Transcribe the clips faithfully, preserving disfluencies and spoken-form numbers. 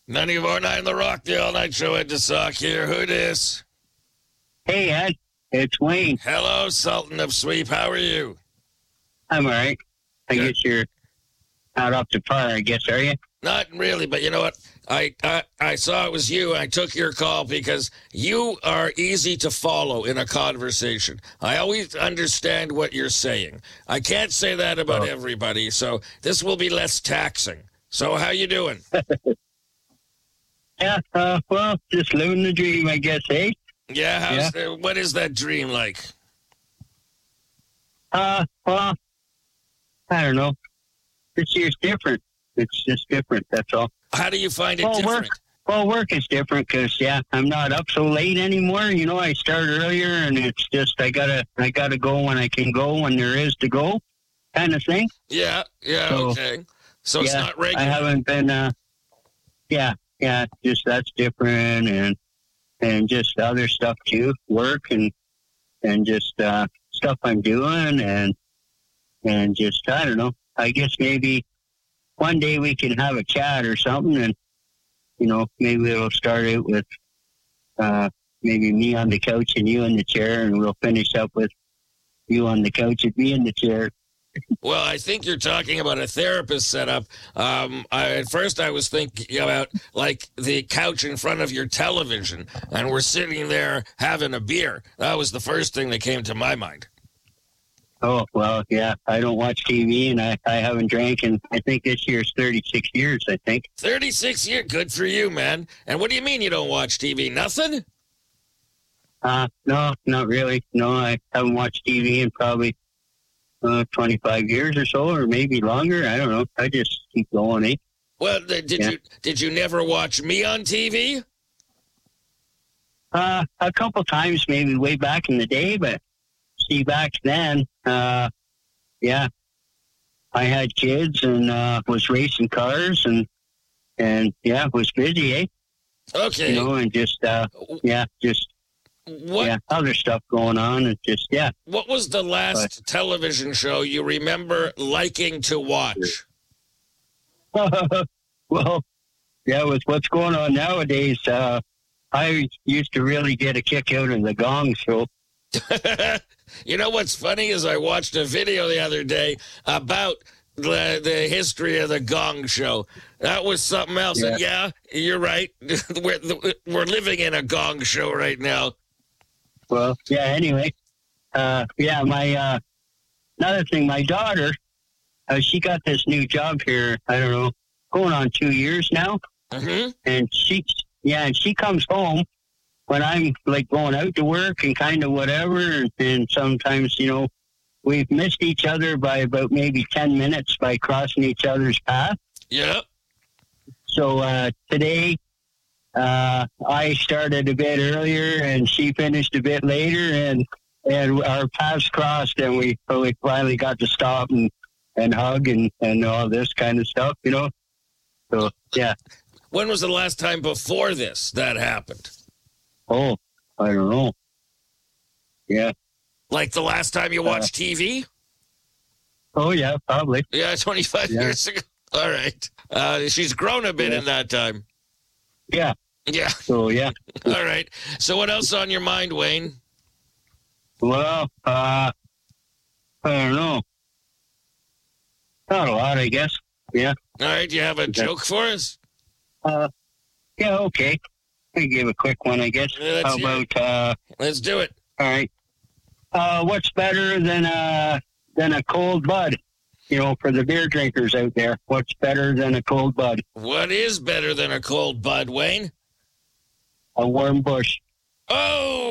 ninety-four point nine The Rock, the all-night show. Ed DeSock here. Who dis? Hey, Ed. It's Wayne. Hello, Sultan of Sweep. How are you? I'm all right. I Good. guess you're not up to par, I guess, are you? Not really, but you know what? I, I I saw it was you. I took your call because you are easy to follow in a conversation. I always understand what you're saying. I can't say that about Oh. everybody, so this will be less taxing. So how you doing? Yeah, uh, well, just living the dream, I guess, eh? Yeah, how's The, what is that dream like? Uh, well, I don't know. This year's different. It's just different, that's all. How do you find it Well, different? work, well, work is different because, yeah, I'm not up so late anymore. You know, I start earlier, and it's just I gotta I gotta go when I can go, when there is to go, kind of thing. Yeah, yeah, So, okay. So it's yeah, not regular. I haven't been, uh, yeah, yeah, just that's different, and and just other stuff too, work and and just uh, stuff I'm doing, and and just I don't know. I guess maybe one day we can have a chat or something, and you know maybe we'll start out with uh, maybe me on the couch and you in the chair, and we'll finish up with you on the couch and me in the chair. Well, I think you're talking about a therapist setup. Um, I, at first, I was thinking about like the couch in front of your television, and we're sitting there having a beer. That was the first thing that came to my mind. Oh, well, yeah, I don't watch T V, and I, I haven't drank, and I think this year's thirty-six years, I think. thirty-six years, good for you, man. And what do you mean you don't watch T V? Nothing? Uh, no, not really. No, I haven't watched T V in probably uh, twenty-five years or so, or maybe longer. I don't know. I just keep going, eh? Well, th- did Yeah. you did you never watch me on T V? Uh, a couple times, maybe way back in the day, but see, back then, uh, yeah, I had kids and uh, was racing cars, and and yeah, was busy, eh? Okay. You know, and just uh, yeah, just what yeah, other stuff going on, and just yeah. what was the last television show you remember liking to watch? Well, yeah, with what's going on nowadays, uh, I used to really get a kick out of the Gong Show. You know what's funny is I watched a video the other day about the, the history of the Gong Show. That was something else. Yeah. And yeah, you're right. we're, we're living in a Gong Show right now. Well, yeah, anyway, uh, yeah, my, uh, another thing, my daughter, uh, she got this new job here, I don't know, going on two years now. Mm-hmm. And she, yeah, and she comes home when I'm like going out to work and kind of whatever. And, and sometimes, you know, we've missed each other by about maybe ten minutes by crossing each other's path. Yeah. So uh, today, uh, I started a bit earlier and she finished a bit later, and and our paths crossed, and we, we finally got to stop and, and hug and, and all this kind of stuff, you know. So, yeah. When was the last time before this that happened? Oh, I don't know. Yeah. Like the last time you watched Uh, T V? Oh, yeah, probably. Yeah, twenty-five Yeah. years ago. All right. Uh, she's grown a bit Yeah. in that time. Yeah. Yeah. So, yeah. All right. So what else on your mind, Wayne? Well, uh, I don't know. Not a lot, I guess. Yeah. All right. You have a joke for us? Uh, yeah, okay. I give a quick one, I guess. Yeah, let's How hear it. about, uh, Let's do it. all right. Uh, what's better than a, than a cold bud? You know, for the beer drinkers out there, what's better than a cold bud? What is better than a cold bud, Wayne? A warm bush. Oh!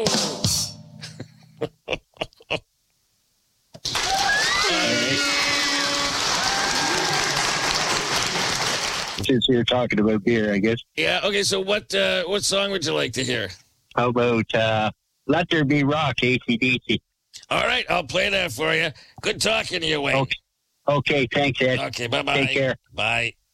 Since you're talking about beer, I guess. Yeah. Okay. So what uh, what song would you like to hear? How about, uh, Let There Be Rock, A C D C? All right. I'll play that for you. Good talking to you, Wayne. Okay. Okay, thanks, Ed. Okay. Bye bye. Take care. Bye.